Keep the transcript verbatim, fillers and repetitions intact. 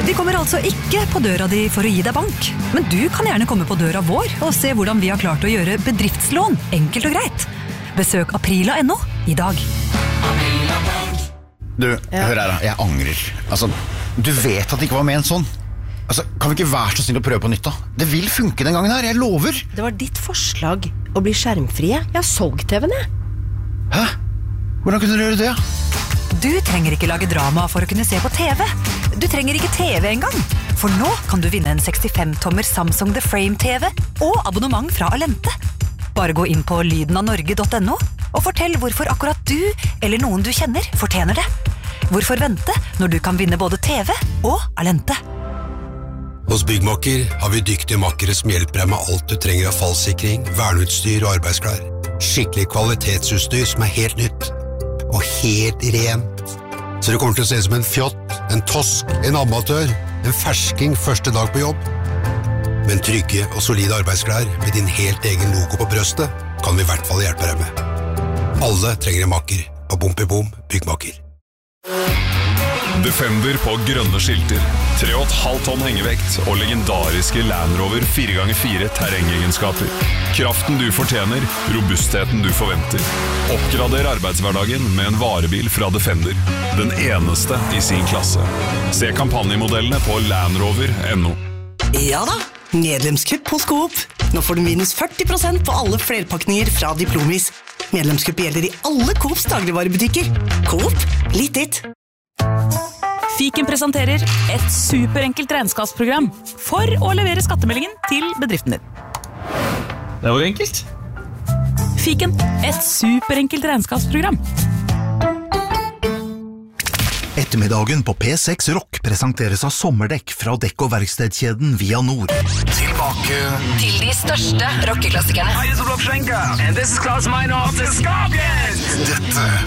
De kommer altså ikke på døra di for å gi deg bank, men du kan gjerne komme på døra vår og se hvordan vi har klart å gjøre bedriftslån enkelt og greit. Besøk aprila punktum no i dag. Du, ja. Hør her da, jeg angrer. Altså, du vet at det ikke var med en sånn. Altså, kan vi ikke være så snill å prøve på nytt da? Det vil funke den gangen her, jeg lover. Det var ditt forslag å bli skjermfrie. Jeg har solgt T V-en, jeg. Hæ? Hvordan kunne du gjøre det? Du trenger ikke lage drama for å kunne se på T V. Du trenger ikke T V engang. For nå kan du vinne en sekstifem tommer Samsung The Frame T V og abonnement fra Alente. Bare gå inn på lyden av norge punktum no og fortell hvorfor akkurat du eller noen du kjenner fortjener det. Hvorfor vente når du kan vinne både T V og Alente? Hos Byggmakker har vi dyktige makkere som hjelper deg med alt du trenger av fallsikring, verneutstyr og arbeidsklær. Skikkelig kvalitetsutstyr som er helt nytt og helt rent. Så det kommer til å se som en fjott, en tosk, en amatør, en fersking første dag på jobb. Men trygge og solide arbeidsklær med din helt egen logo på brøstet kan vi i hvert fall hjelpe deg med. Alle trenger en makker, og bom i bom, Byggmakker. Defender på grønne skilter, tre komma fem tonn hengevekt og legendariske Land Rover fire ganger fire terrengegenskaper. Kraften du fortjener, robustheten du forventer. Oppgrader arbeidshverdagen med en varebil fra Defender. Den eneste i sin klasse. Se kampanjemodellene på land rover punktum no. Ja da, medlemskupp hos Coop. Nå får du minus førti prosent på alle flerpakninger fra Diplomis. Medlemskupp gjelder i alle Coops dagligvarebutikker. Coop, litt ditt. Fiken presenterer et superenkelt regnskapsprogram for å levere skattemeldingen til bedriften din. Det var enkelt. Fiken, et superenkelt regnskapsprogram. Ettermiddagen på P seks Rock presenteres av sommerdekk fra dekk- og verkstedkjeden Via Nord. Tilbake til de største rockeklassikerne. Hei, det er Blokk Schenker, and this is Klaus Meinhardt, The Scorpions! Dette